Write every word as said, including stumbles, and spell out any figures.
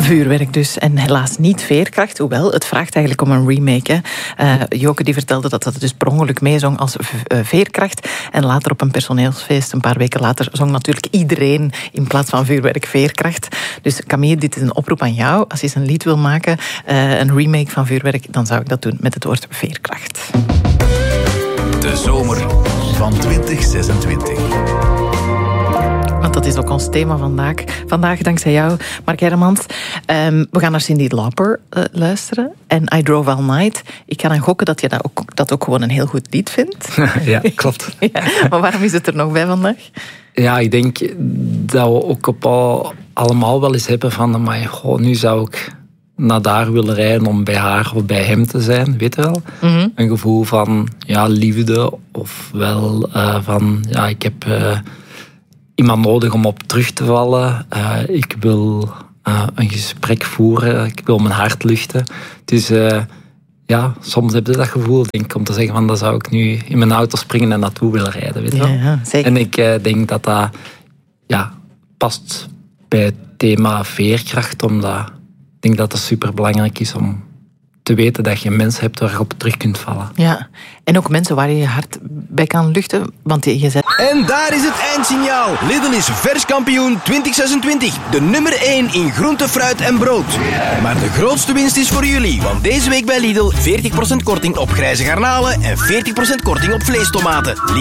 Vuurwerk dus. En helaas niet Veerkracht. Hoewel, het vraagt eigenlijk om een remake. Hè. Uh, Joke die vertelde dat dat dus per ongeluk meezong als v- uh, Veerkracht. En later op een personeelsfeest, een paar weken later, zong natuurlijk iedereen in plaats van Vuurwerk Veerkracht. Dus Camille, dit is een oproep aan jou. Als je eens een lied wil maken, uh, een remake van Vuurwerk, dan zou ik dat doen met het woord Veerkracht. De zomer van twintig zesentwintig. Want dat is ook ons thema vandaag. Vandaag dankzij jou, Mark Hermans. Um, we gaan naar Cyndi Lauper uh, luisteren. En I Drove All Night. Ik kan aan gokken dat je dat ook, dat ook gewoon een heel goed lied vindt. Ja, klopt. Ja, maar waarom is het er nog bij vandaag? Ja, ik denk dat we ook op al, allemaal wel eens hebben van... Maar goh, nu zou ik naar daar willen rijden om bij haar of bij hem te zijn. Weet je wel? Mm-hmm. Een gevoel van ja, liefde. Of wel uh, van... Ja, ik heb... Uh, iemand nodig om op terug te vallen. Uh, ik wil uh, een gesprek voeren. Ik wil mijn hart luchten. Dus uh, ja, soms heb je dat gevoel, denk ik, om te zeggen van dat zou ik nu in mijn auto springen en naartoe willen rijden. Weet je wel? Ja, ja, zeker. En ik uh, denk dat dat ja, past bij het thema veerkracht, omdat ik denk dat het superbelangrijk is om te weten dat je mensen hebt waar je op terug kunt vallen. Ja, en ook mensen waar je je hart bij kan luchten. Want je, je zet... En daar is het eindsignaal. Lidl is vers kampioen twintig zesentwintig. De nummer één in groente, fruit en brood. Maar de grootste winst is voor jullie. Want deze week bij Lidl veertig procent korting op grijze garnalen en veertig procent korting op vleestomaten.